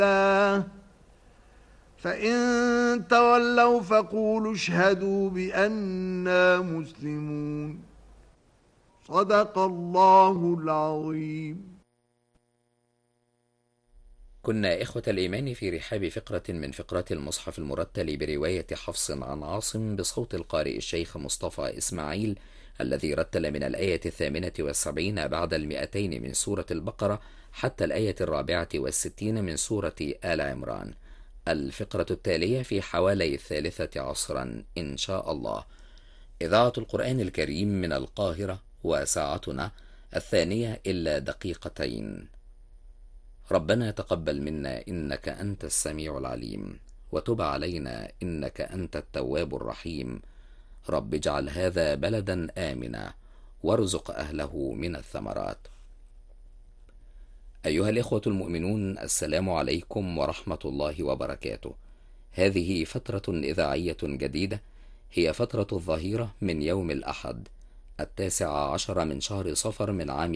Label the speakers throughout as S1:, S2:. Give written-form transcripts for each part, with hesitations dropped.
S1: فإن تولوا فقولوا اشهدوا بأننا مسلمون. صدق الله العظيم.
S2: كنا إخوة الإيمان في رحاب فقرة من فقرات المصحف المرتل برواية حفص عن عاصم بصوت القارئ الشيخ مصطفى إسماعيل، الذي رتل من الآية 78 بعد 200 من سورة البقرة حتى الآية 64 من سورة آل عمران. الفقرة التالية في حوالي 13 عصرا إن شاء الله. إذاعة القرآن الكريم من القاهرة، وساعتنا 2:02. ربنا تقبل منا إنك أنت السميع العليم، وتب علينا إنك أنت التواب الرحيم. رب اجعل هذا بلدا آمنا وارزق أهله من الثمرات. أيها الإخوة المؤمنون، السلام عليكم ورحمة الله وبركاته. هذه فترة إذاعية جديدة، هي فترة الظهيرة من يوم الأحد 19 من شهر صفر من عام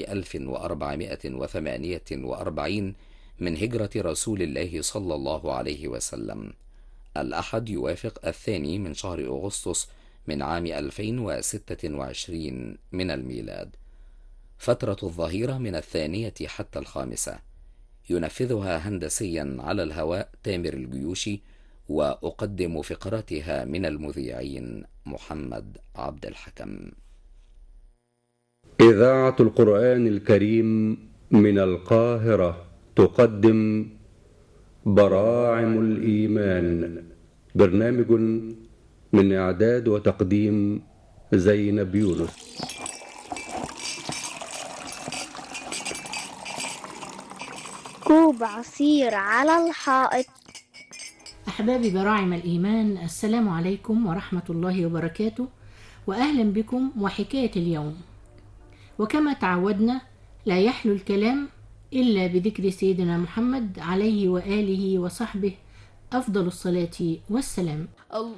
S2: 1448 من هجرة رسول الله صلى الله عليه وسلم. الأحد يوافق 2 من شهر أغسطس من عام 2026 من الميلاد. فترة الظهيرة من 2 حتى 5، ينفذها هندسيا على الهواء تامر الجيوشي، وأقدم فقراتها من المذيعين محمد عبد الحكم.
S3: إذاعة القرآن الكريم من القاهرة تقدم براعم الإيمان، برنامج من إعداد وتقديم زينب يونس.
S4: كوب عصير على الحائط.
S5: أحبابي براعم الإيمان، السلام عليكم ورحمة الله وبركاته، وأهلا بكم وحكاية اليوم. وكما تعودنا لا يحلو الكلام إلا بذكر سيدنا محمد عليه وآله وصحبه أفضل الصلاة والسلام.